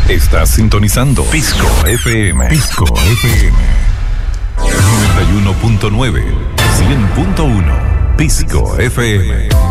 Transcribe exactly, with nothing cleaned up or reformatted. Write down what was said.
Estás sintonizando Pisco F M. Pisco F M. noventa y uno punto nueve, cien punto uno. Pisco F M.